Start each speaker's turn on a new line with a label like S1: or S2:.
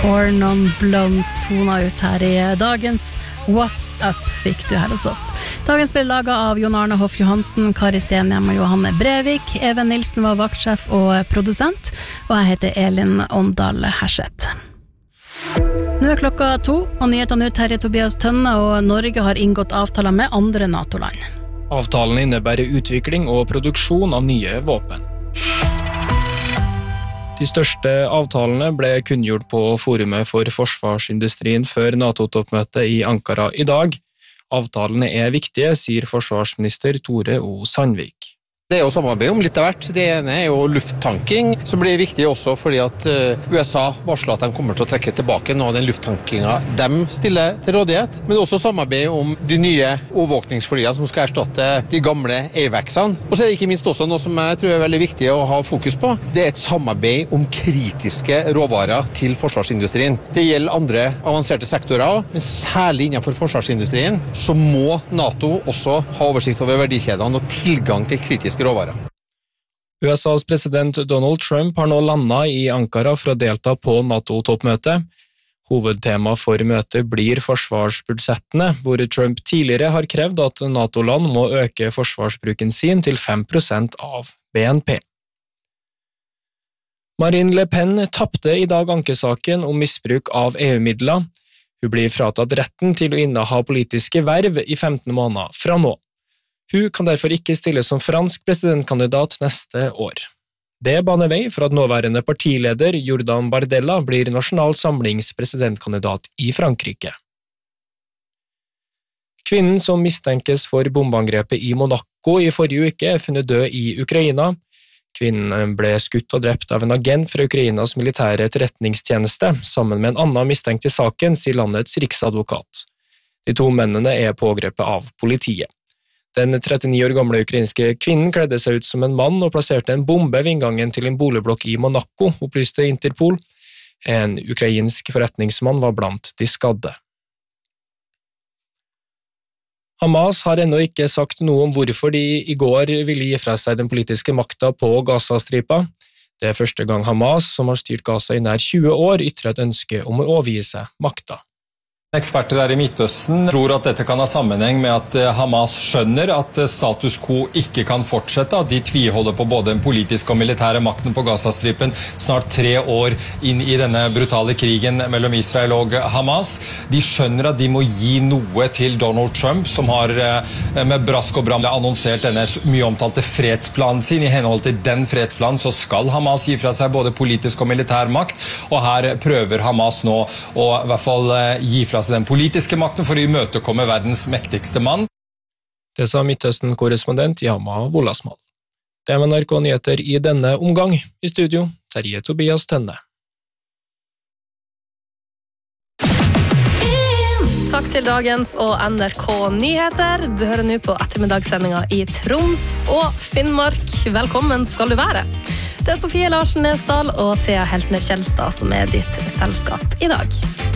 S1: Four Non-Blondes tona ut her i dagens What's Up fikk du her hos oss. Dagens ble laget av Jon Arne Hoff Johansen, Kari Stenhjem og Johanne Brevik. Even Nilsen var vaktsjef og produsent, og jeg heter Elin Åndal Herseth. Nå klokka 2, og nyhetene ut her i Tobias Tønne, og Norge har inngått avtaler med andre NATO-land.
S2: Avtalen innebærer utvikling og produksjon av nye våpen. De største avtalene ble kunngjort på forumet for forsvarsindustrien før NATO-toppmøtet i Ankara i dag. Avtalene er viktige, sier forsvarsminister Tore O. Sandvik.
S3: Det er jo samarbeid om litt av hvert. Det ene er jo lufttanking, som blir viktig også fordi at USA varsler at de kommer til å trekke tilbake noe av den lufttankinga de stiller til rådighet, men også samarbeid om de nye overvåkningsflyene som skal erstatte de gamle AVAX-ene. Og så er det ikke minst også noe som jeg tror er veldig viktig å ha fokus på. Det er et samarbeid om kritiske råvarer til forsvarsindustrien. Det gjelder andre avanserte sektorer, men særlig innenfor forsvarsindustrien så må NATO også ha oversikt over verdikjedene og tilgang til kritiske råvarer.
S2: USAs president Donald Trump har nå landet i Ankara for å delta på NATO-toppmøtet. Hovedtema for møtet blir forsvarsbudsjettene, hvor Trump tidligere har krevd at NATO-land må øke forsvarsbruken sin til 5% av BNP. Marine Le Pen tappte i dag ankesaken om misbruk av EU-midler. Hun blir fratatt retten til å inneha politiske verv i 15 måneder fra nå. Hun kan derfor ikke stille som fransk presidentkandidat neste år. Det baner vei for at nåværende partileder Jordan Bardella blir Nasjonal Samlings presidentkandidat i Frankrike. Kvinnen som mistenkes for bombeangrepet i Monaco i forrige uke er funnet død i Ukraina. Kvinnen ble skutt og drept av en agent fra Ukrainas militære etterretningstjeneste, sammen med en annen mistenkt i saken, sier landets riksadvokat. De to mennene er pågrepet av politiet. Den 39 år gamle ukrainske kvinnen kledde seg ut som en mann og plasserte en bombe ved inngangen til en boligblokk i Monaco, opplyste Interpol. En ukrainsk forretningsmann var blant de skadde. Hamas har ennå ikke sagt noe om hvorfor de i går ville gi fra seg den politiske makta på Gazastripa. Det er første gang Hamas, som har styrt Gaza i nær 20 år, ytrer et ønske om å overgi seg makta.
S4: Eksperter her i Midtøsten tror at dette kan ha sammenheng med at Hamas skjønner at status quo ikke kan fortsette, at de tviholder på både den politiske og militære makten på Gazastripen snart 3 år inn i denne brutale krigen mellom Israel og Hamas. De skjønner at de må gi noe til Donald Trump, som har med brask og bram annonsert denne mye omtalte fredsplanen sin. I henhold til den fredsplanen så skal Hamas gi fra seg både politisk og militær makt, og her prøver Hamas nå å i hvert fall gi fra seg den politiske makten for å imøtekomme verdens mektigste mann.
S2: Det sa Midtøsten-korrespondent Yama Wolasmal. Det var NRK Nyheter i denne omgang. I studio, Terje Tobias Tønne.
S5: Takk til dagens og NRK Nyheter. Du hører nå på ettermiddagssendinga i Troms og Finnmark. Velkommen skal du være. Det er Sofie Larsen Nesdal og Thea Heltne Kjelstad som er ditt selskap i dag.